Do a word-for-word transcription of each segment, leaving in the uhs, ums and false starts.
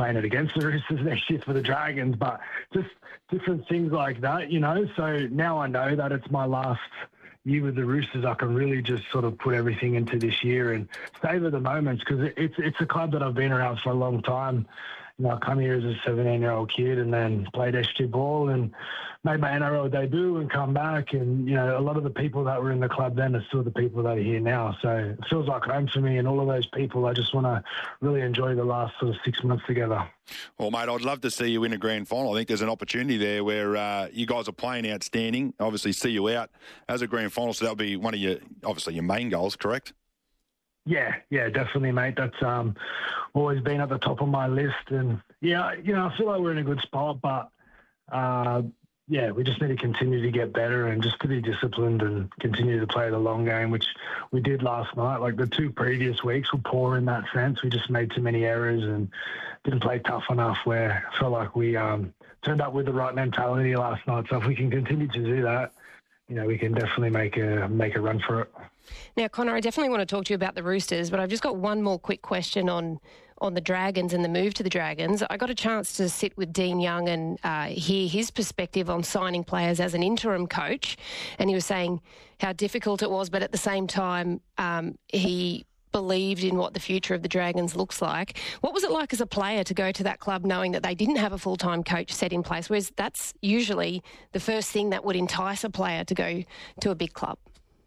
playing it against the Roosters next year for the Dragons, but just different things like that, you know. So now I know that it's my last year with the Roosters. I can really just sort of put everything into this year and savour the moments, because it's it's a club that I've been around for a long time. You know, I come here as a seventeen-year-old kid and then played S G ball and made my N R L debut and come back. And, you know, a lot of the people that were in the club then are still the people that are here now. So it feels like home for me, and all of those people, I just want to really enjoy the last sort of six months together. Well, mate, I'd love to see you in a grand final. I think there's an opportunity there where uh, you guys are playing outstanding. Obviously, see you out as a grand final. So that'll be one of your, obviously, your main goals, correct? Yeah, yeah, definitely, mate. That's um, always been at the top of my list. And, yeah, you know, I feel like we're in a good spot, but, uh, yeah, we just need to continue to get better and just to be disciplined and continue to play the long game, which we did last night. Like, the two previous weeks were poor in that sense. We just made too many errors and didn't play tough enough, where I felt like we um, turned up with the right mentality last night. So if we can continue to do that, you know, we can definitely make a make a run for it. Now, Connor, I definitely want to talk to you about the Roosters, but I've just got one more quick question on on the Dragons and the move to the Dragons. I got a chance to sit with Dean Young and uh, hear his perspective on signing players as an interim coach, and he was saying how difficult it was, but at the same time, um, he believed in what the future of the Dragons looks like. What was it like as a player to go to that club knowing that they didn't have a full-time coach set in place, whereas that's usually the first thing that would entice a player to go to a big club?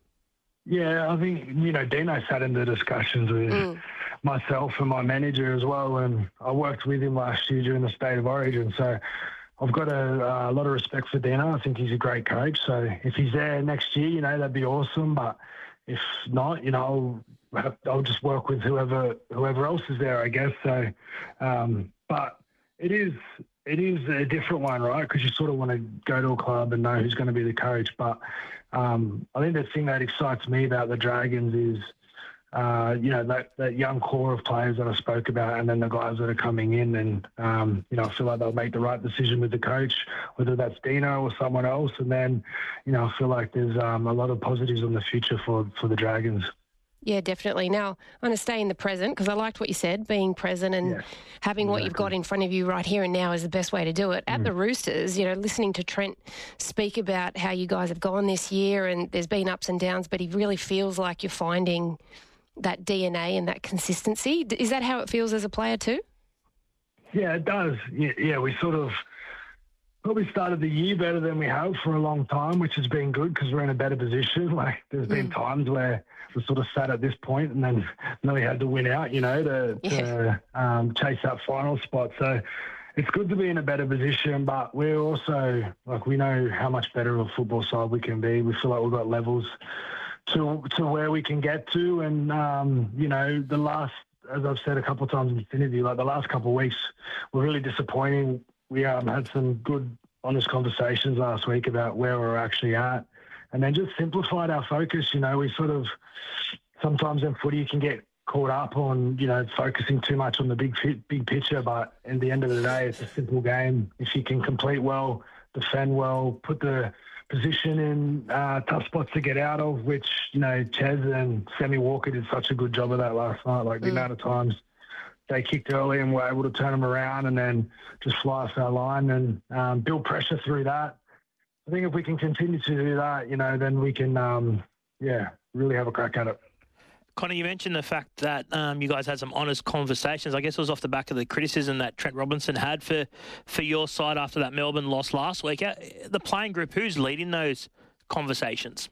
Yeah, I think, you know, Dino sat in the discussions with mm. myself and my manager as well, and I worked with him last year during the State of Origin, so I've got a, a lot of respect for Dino. I think he's a great coach, so if he's there next year, you know, that'd be awesome, but if not, you know, I'll, I'll just work with whoever whoever else is there, I guess. So, um, but it is it is a different one, right? Because you sort of want to go to a club and know who's going to be the coach. But um, I think the thing that excites me about the Dragons is, uh, you know, that, that young core of players that I spoke about, and then the guys that are coming in. And, um, you know, I feel like they'll make the right decision with the coach, whether that's Dino or someone else. And then, you know, I feel like there's um, a lot of positives on the future for, for the Dragons. Yeah, definitely. Now, I'm going to stay in the present because I liked what you said, being present and yeah, having what exactly. you've got in front of you right here and now is the best way to do it. At mm. the Roosters, you know, listening to Trent speak about how you guys have gone this year and there's been ups and downs, but he really feels like you're finding that D N A and that consistency. Is that how it feels as a player too? Yeah, it does. Yeah, yeah we sort of probably started the year better than we have for a long time, which has been good because we're in a better position. Like, there's been mm. times where we sort of sat at this point and then really had to win out, you know, to, yeah. to um, chase that final spot. So it's good to be in a better position, but we're also, like, we know how much better of a football side we can be. We feel like we've got levels to to where we can get to. And, um, you know, the last, as I've said a couple of times in this interview, like the last couple of weeks were really disappointing. We um, had some good, honest conversations last week about where we're actually at, and then just simplified our focus. You know, we sort of, sometimes in footy you can get caught up on, you know, focusing too much on the big big picture, but at the end of the day, it's a simple game. If you can complete well, defend well, put the position in uh, tough spots to get out of, which, you know, Ches and Sammy Walker did such a good job of that last night. Like, the mm. amount of times they kicked early and were able to turn them around and then just fly off our line and um, build pressure through that. I think if we can continue to do that, you know, then we can, um, yeah, really have a crack at it. Connor, you mentioned the fact that um, you guys had some honest conversations. I guess it was off the back of the criticism that Trent Robinson had for, for your side after that Melbourne loss last week. The playing group, who's leading those conversations?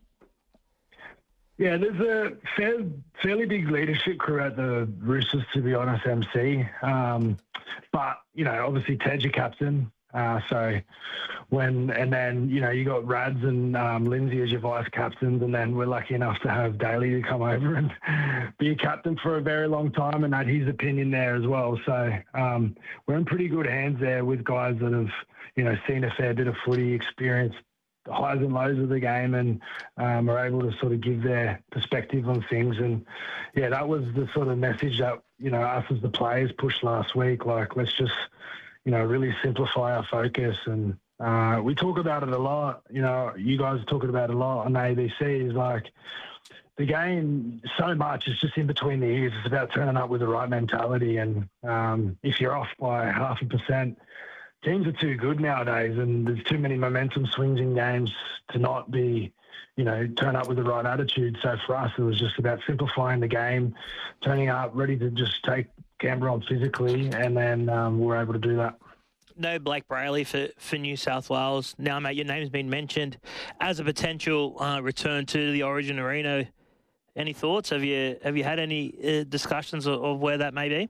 Yeah, there's a fair, fairly big leadership crew at the Roosters, to be honest, M C. Um, but, you know, obviously Ted's your captain. Uh, so when, and then, you know, you got Rads and um, Lindsay as your vice captains, and then we're lucky enough to have Daly to come over and be a captain for a very long time and had his opinion there as well. So um, we're in pretty good hands there with guys that have, you know, seen a fair bit of footy, experienced the highs and lows of the game, and um, are able to sort of give their perspective on things. And yeah, that was the sort of message that, you know, us as the players pushed last week. Like, let's just, you know, really simplify our focus. And uh, we talk about it a lot. You know, you guys are talking about it a lot on A B C. Is like, the game, so much is just in between the ears. It's about turning up with the right mentality. And um, if you're off by half a percent, teams are too good nowadays, and there's too many momentum swings in games to not be, you know, turn up with the right attitude. So for us, it was just about simplifying the game, turning up, ready to just take Canberra on physically, and then um, we were able to do that. No Blake Brayley for, for New South Wales. Now, mate, your name's been mentioned as a potential uh, return to the Origin Arena. Any thoughts? Have you have you had any uh, discussions of, of where that may be?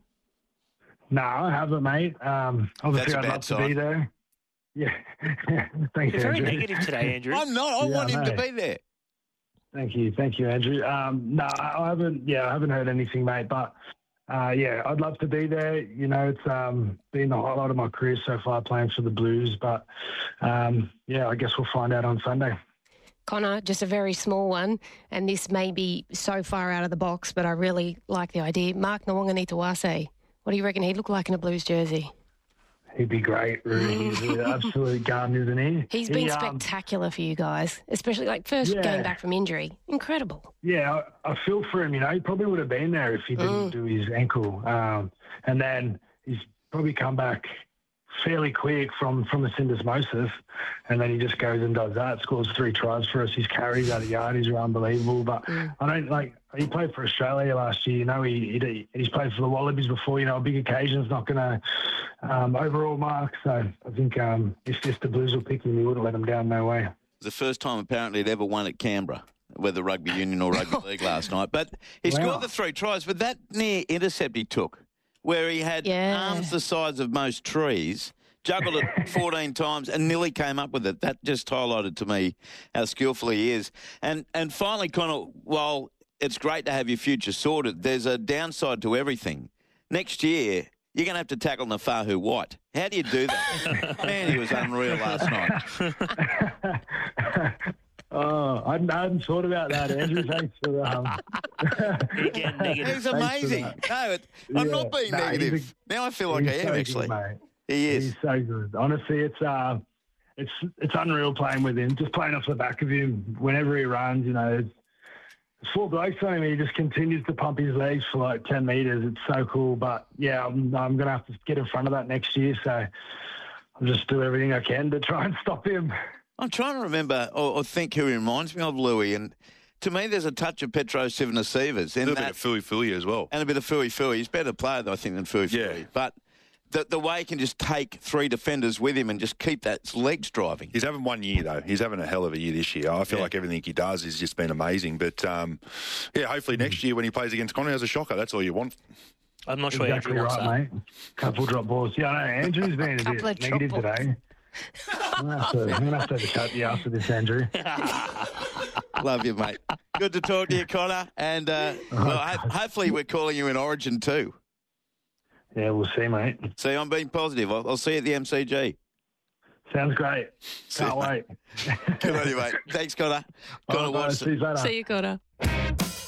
No, I haven't, mate. Um, obviously, That's a I'd bad love sign. to be there. Yeah. Thanks, You're very Andrew. negative today, Andrew. I'm not. I Yeah, want him I to know. be there. Thank you. Thank you, Andrew. Um, no, I haven't, yeah, I haven't heard anything, mate, but uh, yeah, I'd love to be there. You know, it's um, been the highlight of my career so far playing for the Blues, but um, yeah, I guess we'll find out on Sunday. Connor, just a very small one, and this may be so far out of the box, but I really like the idea. Mark Nawaqanitawase, what do you reckon he'd look like in a Blues jersey? He'd be great, Rudy. He's an absolute gun, isn't he? He's He, been um, spectacular for you guys, especially like first Yeah. game back from injury. Incredible. Yeah, I, I feel for him. You know, he probably would have been there if he didn't Mm. do his ankle. Um, and then he's probably come back fairly quick from, from the syndesmosis, and then he just goes and does that, scores three tries for us. His carries out of yardage are unbelievable. But Mm. I don't like, he played for Australia last year. You know, he, he he's played for the Wallabies before. You know, a big occasion's not going to um, overall mark. So I think um, if, if the Blues will pick him, he wouldn't let him down, no way. The first time apparently he'd ever won at Canberra, whether rugby union or rugby league last night. But he Wow. scored the three tries. But that near intercept he took, where he had Yeah. arms the size of most trees, juggled it fourteen times and nearly came up with it. That just highlighted to me how skillful he is. And and finally, Connor, while it's great to have your future sorted, there's a downside to everything. Next year, you're going to have to tackle Nafahu White. How do you do that? Man, he was unreal last night. Oh, I hadn't, I hadn't thought about that, Andrew. Thanks for um, Again, negative. He's Thanks for amazing. that. No, it, I'm Yeah. not being No, he's negative. now I feel like I he's am, so good, actually. mate. He is. He's so good. Honestly, it's uh, it's it's unreal playing with him. Just playing off the back of him whenever he runs. You know, it's, it's four blokes on him. He just continues to pump his legs for like ten meters. It's so cool. But yeah, I'm I'm gonna have to get in front of that next year. So I'll just do everything I can to try and stop him. I'm trying to remember or, or think who he reminds me of, Louis. And to me, there's a touch of Petro Sivanasivas A in little bit that, of Fui Fui as well. and a bit of Fui Fui. He's a better player, I think, than Fui Fui. Yeah. But the, the way he can just take three defenders with him and just keep that legs driving. He's having one year, though. He's having a hell of a year this year. I feel Yeah. like everything he does has just been amazing. But, um, yeah, hopefully next year when he plays against Connor, as a shocker, that's all you want. I'm not sure Exactly Andrew wants right, that. mate. Couple drop balls. Yeah, I know. Andrew's been a Couple bit of drop negative balls. today. I'm gonna have to, I'm gonna have to have a chat to you after this, Andrew. Love you, mate. Good to talk to you, Connor. And uh, well, ho- hopefully we're calling you in Origin too. Yeah, we'll see, mate. See, I'm being positive. I'll, I'll see you at the M C G. Sounds great. See you, Can't wait. Good on you, mate. Thanks, Connor. All Connor right, guys, Watson. see you later. See you, Connor.